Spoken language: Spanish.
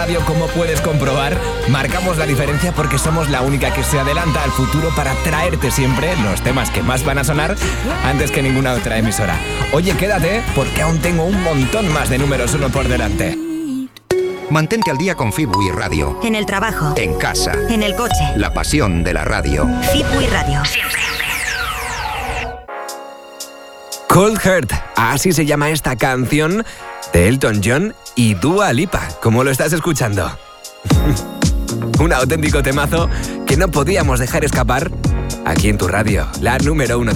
Radio, como puedes comprobar, marcamos la diferencia porque somos la única que se adelanta al futuro para traerte siempre los temas que más van a sonar antes que ninguna otra emisora. Oye, quédate porque aún tengo un montón más de números uno por delante. Mantente al día con Fibui Radio. En el trabajo. En casa. En el coche. La pasión de la radio. Fibui Radio. Siempre. Cold Heart, así se llama esta canción de Elton John y Dua Lipa, como lo estás escuchando. Un auténtico temazo que no podíamos dejar escapar aquí en tu radio, la número 1 de